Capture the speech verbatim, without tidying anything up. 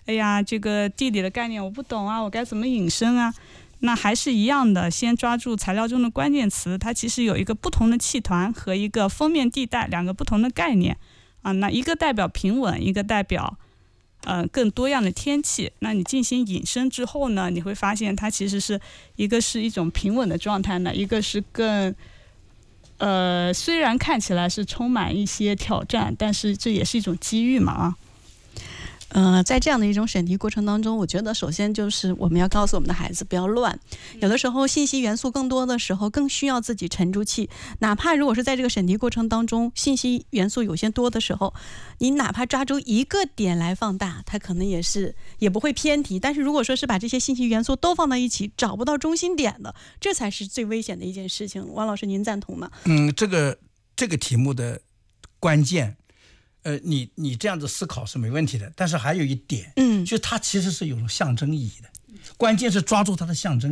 哎呀，这个地理的概念我不懂啊，我该怎么引申啊？那还是一样的，先抓住材料中的关键词，它其实有一个不同的气团和一个封面地带两个不同的概念啊。那一个代表平稳，一个代表呃更多样的天气。那你进行引申之后呢，你会发现它其实是一个是一种平稳的状态呢，一个是更呃虽然看起来是充满一些挑战，但是这也是一种机遇嘛啊。 呃，在这样的一种审题过程当中，我觉得首先就是我们要告诉我们的孩子不要乱。有的时候信息元素更多的时候，更需要自己沉住气。哪怕如果是在这个审题过程当中，信息元素有些多的时候，你哪怕抓住一个点来放大，它可能也是也不会偏题。但是如果说是把这些信息元素都放到一起，找不到中心点的，这才是最危险的一件事情。王老师，您赞同吗？ 嗯，这个这个题目的关键。呃，你你这样子思考是没问题的，但是还有一点， 嗯， 就是它其实是有象征意义的，关键是抓住它的象征